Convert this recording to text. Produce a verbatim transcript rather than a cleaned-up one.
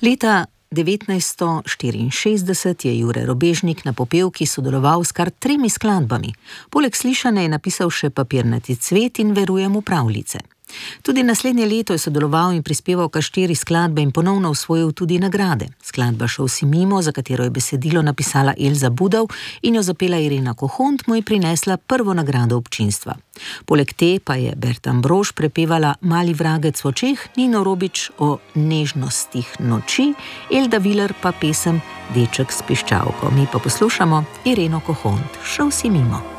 Leta devetnajststo štiriinšestdeset je Jure Robežnik na popevki sodeloval s kar tremi skladbami. Poleg Slišane je napisal še Papirnati cvet in Verujem v pravljice. Tudi naslednje leto je sodeloval in prispeval kar štiri skladbe in ponovno osvojil tudi nagrade. Skladba Šel si mimo, za katero je besedilo napisala Elza Budov in jo zapela Irena Kohont, mu je prinesla prvo nagrado občinstva. Poleg te pa je Berta Ambrož prepevala Mali vragec v očeh, Nino Robič o nežnostih noči, Elda Viler pa pesem Deček s piščalko. Mi pa poslušamo Ireno Kohont, Šel si mimo.